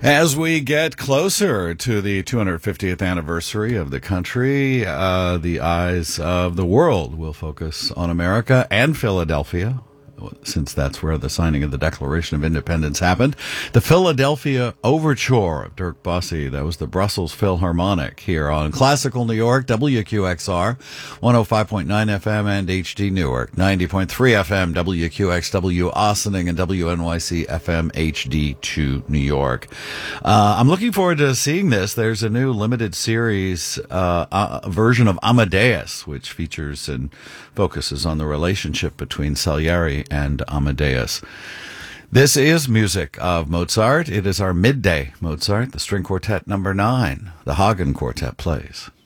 As we get closer to the 250th anniversary of the country, the eyes of the world will focus on America and Philadelphia, since that's where the signing of the Declaration of Independence happened. The Philadelphia Overture of Dirk Bussey. That was the Brussels Philharmonic here on Classical New York, WQXR, 105.9 FM and HD Newark, 90.3 FM, WQXW Ossining, and WNYC FM HD2 New York. I'm looking forward to seeing this. There's a new limited series version of Amadeus, which features and focuses on the relationship between Salieri and Amadeus. This is music of Mozart. It is our midday Mozart, the string quartet number 9. The Hagen Quartet plays.